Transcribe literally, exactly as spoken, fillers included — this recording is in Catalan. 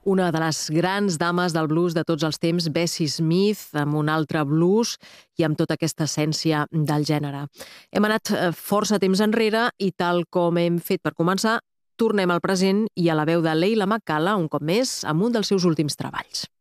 una de les grans dames del blues de tots els temps, Bessie Smith, amb un altre blues i amb tota aquesta essència del gènere. Hem anat força temps enrere i, tal com hem fet per començar, tornem al present i a la veu de Leila McCalla, un cop més, amb un dels seus últims treballs.